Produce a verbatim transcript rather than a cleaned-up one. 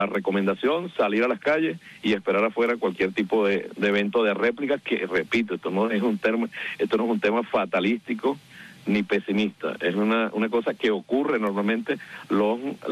La recomendación, salir a las calles y esperar afuera cualquier tipo de, de evento de réplica, que repito, esto no es un tema, esto no es un tema fatalístico ni pesimista, es una, una cosa que ocurre normalmente. Los